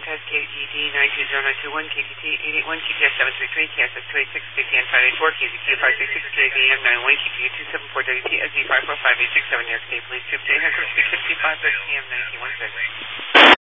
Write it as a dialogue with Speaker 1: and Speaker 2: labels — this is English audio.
Speaker 1: broadcast KGD 920-921, KTT 881, TPS 733, KSS 286, KTN 584, KZQ 536, KVM 901, KTU 274, WT SZ 545, 867, New York State Police 2 headquarters 665, PM 1916.